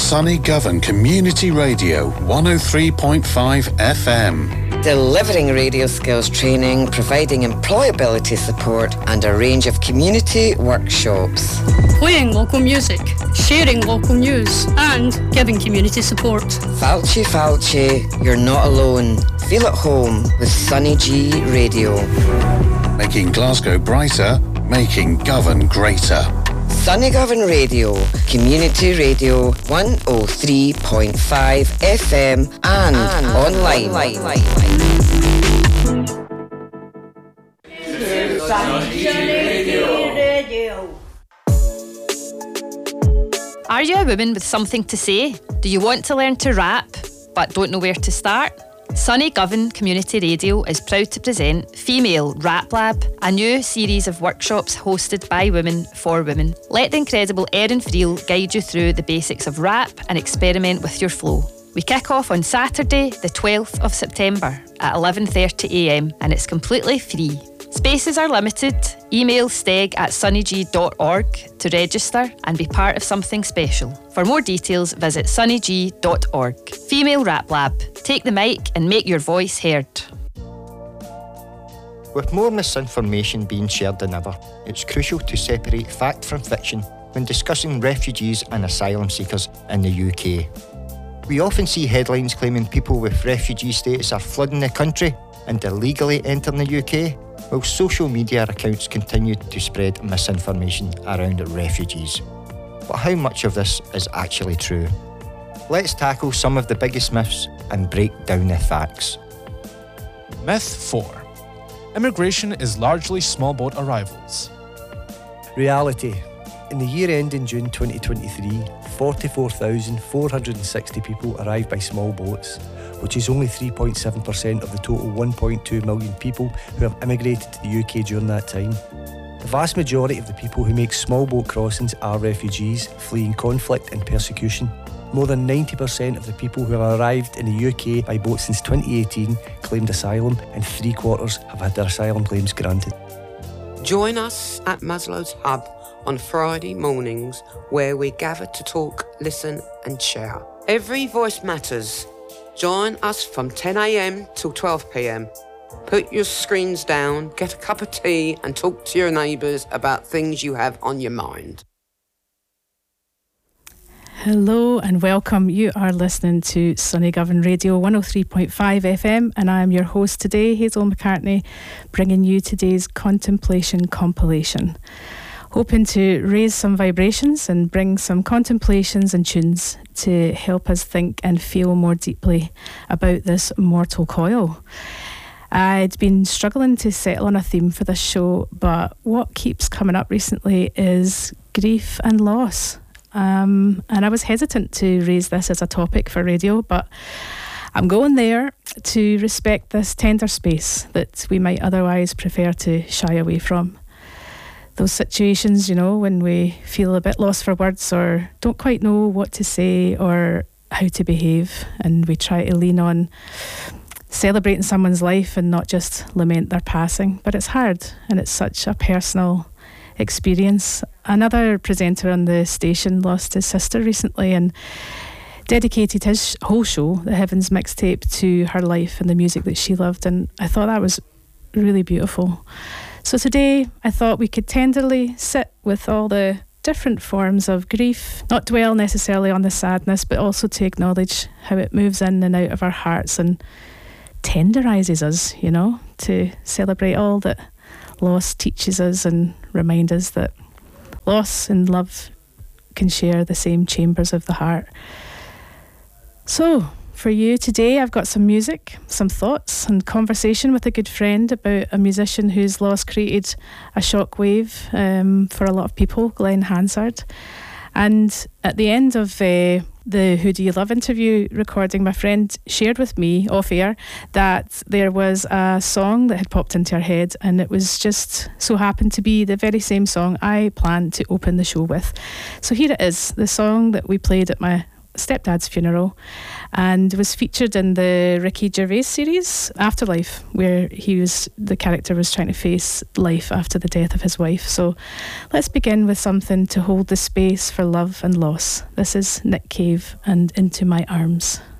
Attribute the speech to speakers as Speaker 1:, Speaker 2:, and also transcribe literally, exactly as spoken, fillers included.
Speaker 1: Sunny Govan Community Radio one oh three point five F M.
Speaker 2: Delivering radio skills training, providing employability support and a range of community workshops.
Speaker 3: Playing local music, sharing local news and giving community support.
Speaker 2: Falchi Falchi, you're not alone. Feel at home with Sunny G Radio.
Speaker 1: Making Glasgow brighter, making Govan greater.
Speaker 2: Sunny Govan Radio, Community Radio one oh three point five F M and, and online. online.
Speaker 4: Are you a woman with something to say? Do you want to learn to rap but don't know where to start? Sunny Govan Community Radio is proud to present Female Rap Lab, a new series of workshops hosted by women for women. Let the incredible Erin Friel guide you through the basics of rap and experiment with your flow. We kick off on Saturday, the twelfth of September at eleven thirty a m and it's completely free. Spaces are limited. Email steg at sunnygee dot org to register and be part of something special. For more details, visit sunnygee dot org. Female Rap Lab. Take the mic and make your voice heard.
Speaker 5: With more misinformation being shared than ever, it's crucial to separate fact from fiction when discussing refugees and asylum seekers in the U K. We often see headlines claiming people with refugee status are flooding the country and illegally entering the U K, while social media accounts continue to spread misinformation around refugees. But how much of this is actually true? Let's tackle some of the biggest myths and break down the facts.
Speaker 6: Myth four. Immigration is largely small boat arrivals.
Speaker 7: Reality. In the year ending June twenty twenty-three, forty-four thousand four hundred sixty people arrived by small boats, which is only three point seven percent of the total one point two million people who have immigrated to the U K during that time. The vast majority of the people who make small boat crossings are refugees fleeing conflict and persecution. More than ninety percent of the people who have arrived in the U K by boat since twenty eighteen claimed asylum, and three quarters have had their asylum claims granted.
Speaker 8: Join us at Maslow's Hub on Friday mornings, where we gather to talk, listen and share. Every voice matters. Join us from ten a m till twelve p m. Put your screens down, get a cup of tea and talk to your neighbours about things you have on your mind.
Speaker 9: Hello and welcome. You are listening to Sunny Govan Radio one oh three point five F M and I am your host today, Hazel McCartney, bringing you today's Contemplation compilation. Hoping to raise some vibrations and bring some contemplations and tunes to help us think and feel more deeply about this mortal coil. I'd been struggling to settle on a theme for this show, but what keeps coming up recently is grief and loss. Um, and I was hesitant to raise this as a topic for radio, but I'm going there to respect this tender space that we might otherwise prefer to shy away from. Those situations, you know, when we feel a bit lost for words or don't quite know what to say or how to behave, and we try to lean on celebrating someone's life and not just lament their passing. But it's hard, and it's such a personal experience. Another presenter on the station lost his sister recently and dedicated his whole show, The Heavens Mixtape, to her life and the music that she loved, and I thought that was really beautiful. So today I thought we could tenderly sit with all the different forms of grief, not dwell necessarily on the sadness, but also to acknowledge how it moves in and out of our hearts and tenderises us, you know, to celebrate all that loss teaches us and remind us that loss and love can share the same chambers of the heart. So for you today, I've got some music, some thoughts and conversation with a good friend about a musician whose loss created a shockwave um, for a lot of people, Glenn Hansard. And at the end of uh, the Who Do You Love interview recording, my friend shared with me off air that there was a song that had popped into her head, and it was just so happened to be the very same song I planned to open the show with. So here it is, the song that we played at my stepdad's funeral, and was featured in the Ricky Gervais series Afterlife, where he was the character was trying to face life after the death of his wife. So let's begin with something to hold the space for love and loss. This is Nick Cave and Into My Arms.